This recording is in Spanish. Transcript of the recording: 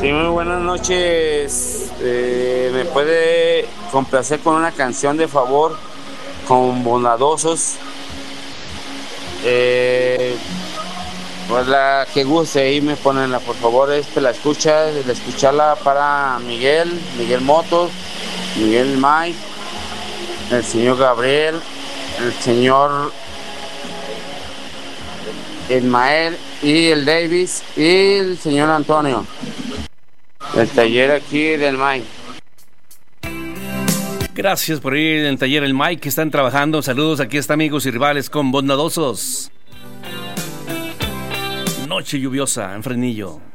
Sí, muy buenas noches. ¿Me puede complacer con una canción de favor con Bondadosos? Pues la que guste, ahí me ponenla, por favor. La escucharla para Miguel Motos, Miguel May, el señor Gabriel, el señor Ismael y el Davis y el señor Antonio. El taller aquí del May. Gracias por ir al taller El Mike, que están trabajando. Saludos, aquí está Amigos y Rivales con Bondadosos. Noche lluviosa en Fresnillo.